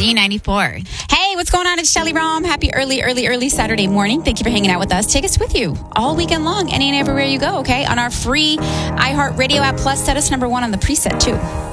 B94. Hey, what's going on? It's Shelly Rom. Happy early Saturday morning. Thank you for hanging out with us. Take us with you all weekend long, any and everywhere you go, okay? On our free iHeartRadio app, plus set us number 1 on the preset, too.